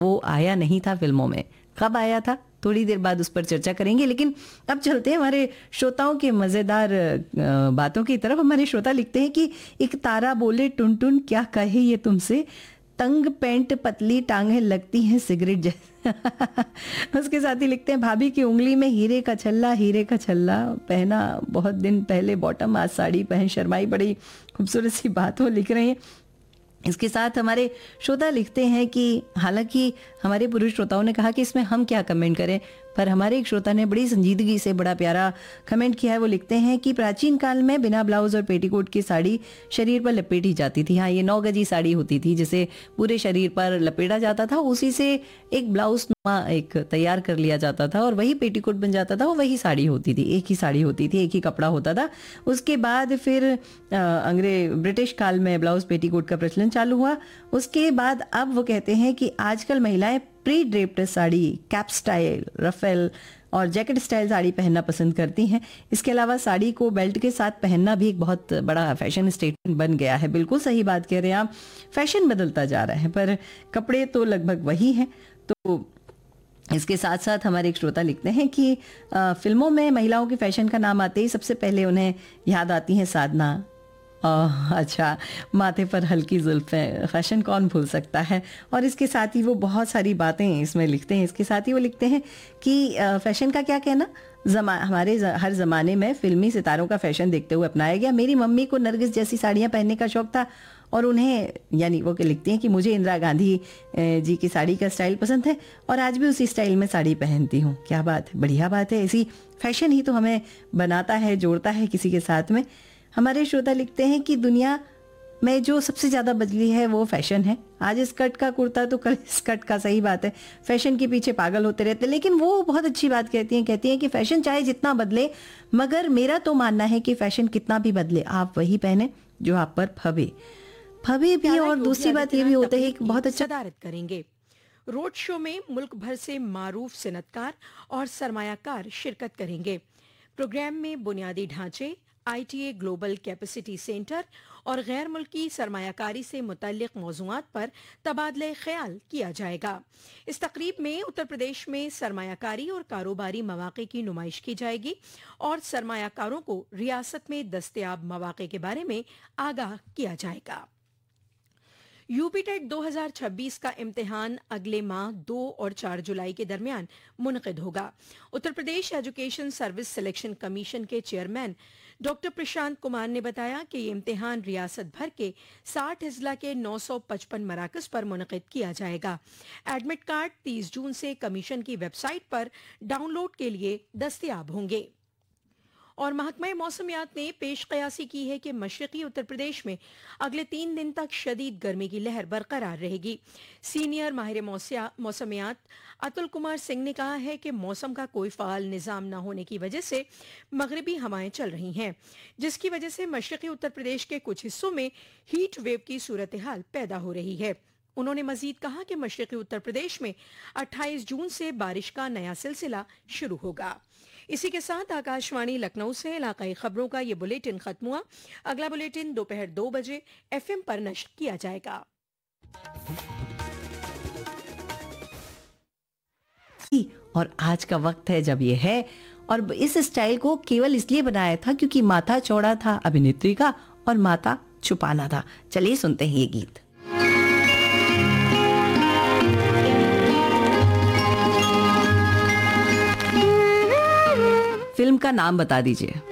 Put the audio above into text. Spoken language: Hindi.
वो आया नहीं था फिल्मों में। कब आया था, थोड़ी देर बाद उस पर चर्चा करेंगे, लेकिन अब चलते हैं हमारे श्रोताओं के मज़ेदार बातों की तरफ। हमारे श्रोता लिखते हैं कि एक तारा बोले टुन टुन क्या कहे ये तुमसे, तंग पैंट पतली टांगें लगती हैं सिगरेट जैसे। उसके साथ ही लिखते हैं भाभी की उंगली में हीरे का छल्ला पहना बहुत दिन पहले बॉटम, आज साड़ी पहन शर्माई। बड़ी खूबसूरत सी बात वो लिख रहे हैं। इसके साथ हमारे श्रोता लिखते हैं कि हालांकि हमारे पुरुष श्रोताओं ने कहा कि इसमें हम क्या कमेंट करें, पर हमारे एक श्रोता ने बड़ी संजीदगी से बड़ा प्यारा कमेंट किया है। वो लिखते हैं कि प्राचीन काल में बिना ब्लाउज और पेटीकोट की साड़ी शरीर पर लपेटी जाती थी। हाँ, ये 9 गजी साड़ी होती थी जिसे पूरे शरीर पर लपेटा जाता था, उसी से एक ब्लाउज एक तैयार कर लिया जाता था और वही पेटीकोट बन जाता था, और वही साड़ी होती थी, एक ही साड़ी होती थी, एक ही कपड़ा होता था। उसके बाद फिर ब्रिटिश काल में ब्लाउज पेटीकोट का प्रचलन चालू हुआ। उसके बाद अब वो कहते हैं कि आजकल महिलाएं pre draped sari, cap style, Rafale और जैकेट स्टाइल साड़ी पहनना पसंद करती हैं। इसके अलावा साड़ी को बेल्ट के साथ पहनना भी एक बहुत बड़ा फैशन स्टेटमेंट बन गया है। बिल्कुल सही बात कह रहे हैं आप, फैशन बदलता जा रहा है पर कपड़े तो लगभग वही हैं। तो इसके साथ साथ हमारे एक श्रोता लिखते हैं कि फिल्मों में महिलाओं के फैशन का नाम आते ही सबसे पहले उन्हें याद आती हैं साधना। अच्छा, माथे पर हल्की जुल्फें, फैशन कौन भूल सकता है। और इसके साथ ही वो बहुत सारी बातें इसमें लिखते हैं। इसके साथ ही वो लिखते हैं कि फैशन का क्या कहना, हमारे हर ज़माने में फिल्मी सितारों का फैशन देखते हुए अपनाया गया। मेरी मम्मी को नरगिस जैसी साड़ियाँ पहनने का शौक था और उन्हें, यानी वो लिखती हैं कि मुझे इंदिरा गांधी जी की साड़ी का स्टाइल पसंद है और आज भी उसी स्टाइल में साड़ी पहनती हूँ। क्या बात है, बढ़िया बात है। इसी फैशन ही तो हमें बनाता है, जोड़ता है किसी के साथ में। हमारे श्रोता लिखते हैं कि दुनिया में जो सबसे ज़्यादा बदली है वो फैशन है। आज स्कर्ट का कुर्ता तो कल स्कर्ट का, सही बात है। फैशन के पीछे पागल होते रहते हैं, लेकिन वो बहुत अच्छी बात कहती हैं कि फैशन चाहे जितना बदले, मगर मेरा तो मानना है कि फैशन कितना भी बदले, आप वही पहने जो आप पर फबे भी। और दूसरी बात ये भी होता है कि बहुत अच्छा सदारत करेंगे। रोड शो में मुल्क भर से मारूफ सनतकार और सरमायाकार शिरकत करेंगे। प्रोग्राम में बुनियादी ढांचे, ITA ग्लोबल कैपेसिटी सेंटर और गैर मुल्की सरमायाकारी से मुतल्लिक मौज़ूआत पर तबादले ख्याल किया जाएगा। इस तकरीब में उत्तर प्रदेश में सरमायाकारी और कारोबारी मौक़े की नुमाइश की जाएगी और सरमायाकारों को रियासत में दस्तयाब मौक़े के बारे में आगाह किया जाएगा। यूपीटेट 2026 का इम्तिहान अगले माह 2 और 4 जुलाई के दरमियान मुनक़िद होगा। Uttar Pradesh education service selection commission के चेयरमैन डॉक्टर प्रशांत कुमार ने बताया कि ये इम्तिहान रियासत भर के 60 अजला के 955 मराकज़ पर मुनक़िद किया जाएगा। एडमिट कार्ड 30 जून से कमीशन की वेबसाइट पर डाउनलोड के लिए दस्तयाब होंगे। और महकमा मौसमियात ने पेश कयासी की है कि मशरकी उत्तर प्रदेश में अगले 3 दिन तक शदीद गर्मी की लहर बरकरार रहेगी। सीनियर माहिर मौसमियात अतुल कुमार सिंह ने कहा है कि मौसम का कोई फ़ाल निज़ाम न होने की वजह से मगरिबी हवाएं चल रही हैं, जिसकी वजह से मशरकी उत्तर प्रदेश के कुछ हिस्सों में हीट वेव की सूरत हाल पैदा हो रही है। उन्होंने मजीद कहा कि मशरकी उत्तर प्रदेश में 28 जून से बारिश का नया सिलसिला शुरू होगा। इसी के साथ आकाशवाणी लखनऊ से इलाकाई खबरों का ये बुलेटिन खत्म हुआ। अगला बुलेटिन दोपहर 2 बजे FM पर नश्र किया जाएगा। और आज का वक्त है जब ये है, और इस स्टाइल को केवल इसलिए बनाया था क्योंकि माथा चौड़ा था अभिनेत्री का और माथा छुपाना था। चलिए सुनते हैं ये गीत। फिल्म का नाम बता दीजिए।